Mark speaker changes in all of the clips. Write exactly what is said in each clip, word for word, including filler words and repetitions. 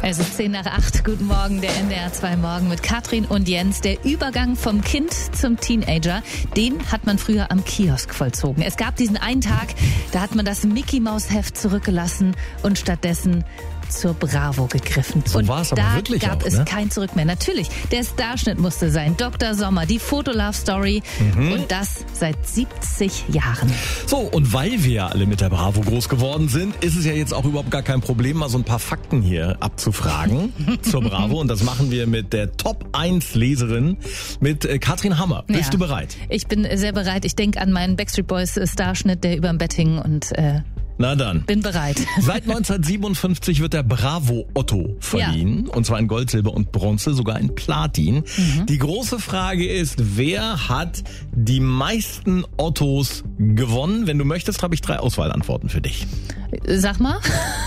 Speaker 1: Es ist zehn nach acht. Guten Morgen, der N D R zwei Morgen mit Katrin und Jens. Der Übergang vom Kind zum Teenager, den hat man früher am Kiosk vollzogen. Es gab diesen einen Tag, da hat man das Mickey-Maus-Heft zurückgelassen und stattdessen zur Bravo gegriffen.
Speaker 2: So
Speaker 1: und
Speaker 2: war's aber
Speaker 1: da
Speaker 2: wirklich
Speaker 1: gab
Speaker 2: auch,
Speaker 1: es
Speaker 2: ne?
Speaker 1: kein Zurück mehr. Natürlich, der Starschnitt musste sein. Doktor Sommer, die Foto-Love-Story
Speaker 2: Mhm.
Speaker 1: und das seit siebzig Jahren.
Speaker 2: So, und weil wir ja alle mit der Bravo groß geworden sind, ist es ja jetzt auch überhaupt gar kein Problem, mal so ein paar Fakten hier abzufragen zur Bravo. Und das machen wir mit der Top eins Leserin, mit äh, Katrin Hammer. Bist
Speaker 1: Ja.
Speaker 2: du bereit?
Speaker 1: Ich bin sehr bereit. Ich denke an meinen Backstreet Boys Starschnitt, der überm Bett hing und äh,
Speaker 2: Na dann.
Speaker 1: bin bereit.
Speaker 2: Seit neunzehnhundertsiebenundfünfzig wird der Bravo Otto verliehen. Ja. Und zwar in Gold, Silber und Bronze, sogar in Platin. Mhm. Die große Frage ist, wer hat die meisten Ottos gewonnen? Wenn du möchtest, habe ich drei Auswahlantworten für dich.
Speaker 1: Sag mal.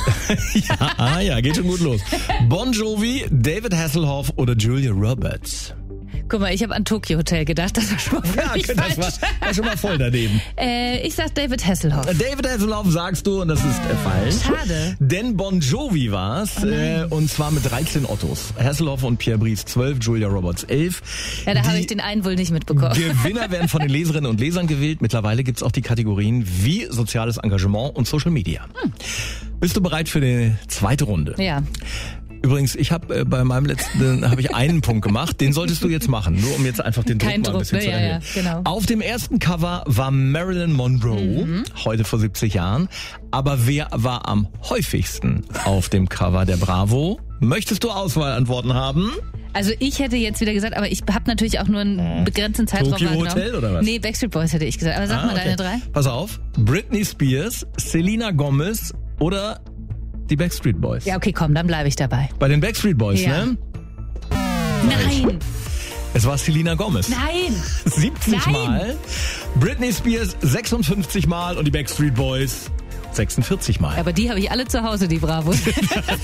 Speaker 2: ja, ah, ja, geht schon gut los. Bon Jovi, David Hasselhoff oder Julia Roberts?
Speaker 1: Guck mal, ich habe an Tokyo Hotel gedacht, das war schon mal völlig
Speaker 2: Ja, das war, war schon mal voll daneben.
Speaker 1: äh, ich sag David Hasselhoff.
Speaker 2: David Hasselhoff sagst du und das ist äh, falsch.
Speaker 1: Schade.
Speaker 2: Denn Bon Jovi war's
Speaker 1: Oh
Speaker 2: äh, und zwar mit dreizehn Ottos. Hasselhoff und Pierre Brice zwölf, Julia Roberts elf.
Speaker 1: Ja, da habe
Speaker 2: Die
Speaker 1: ich den einen wohl nicht mitbekommen.
Speaker 2: Gewinner werden von den Leserinnen und Lesern gewählt. Mittlerweile gibt's auch die Kategorien wie soziales Engagement und Social Media. Hm. Bist du bereit für die zweite Runde?
Speaker 1: Ja.
Speaker 2: Übrigens, ich habe äh, bei meinem letzten habe ich einen Punkt gemacht. Den solltest du jetzt machen, nur um jetzt einfach den Druck
Speaker 1: Kein
Speaker 2: mal ein
Speaker 1: Druck,
Speaker 2: bisschen
Speaker 1: ne?
Speaker 2: zu
Speaker 1: Ja,
Speaker 2: erhöhen.
Speaker 1: ja, genau.
Speaker 2: Auf dem ersten Cover war Marilyn Monroe, mhm. heute vor siebzig Jahren. Aber wer war am häufigsten auf dem Cover der Bravo? Möchtest du Auswahlantworten haben?
Speaker 1: Also ich hätte jetzt wieder gesagt, aber ich habe natürlich auch nur einen begrenzten Zeitraum
Speaker 2: Tokyo
Speaker 1: wahrgenommen.
Speaker 2: Hotel oder was?
Speaker 1: Nee, Backstreet Boys hätte ich gesagt. Aber sag
Speaker 2: Ah,
Speaker 1: mal
Speaker 2: okay.
Speaker 1: deine drei.
Speaker 2: Pass auf, Britney Spears, Selena Gomez oder die Backstreet Boys?
Speaker 1: Ja, okay, komm, dann bleibe ich dabei.
Speaker 2: Bei den Backstreet Boys,
Speaker 1: Ja.
Speaker 2: ne?
Speaker 1: Nein,
Speaker 2: Es war Selena Gomez.
Speaker 1: nein.
Speaker 2: siebzig
Speaker 1: Nein.
Speaker 2: Mal. Britney Spears sechsundfünfzig Mal und die Backstreet Boys sechsundvierzig Mal.
Speaker 1: Aber die habe ich alle zu Hause, die Bravos.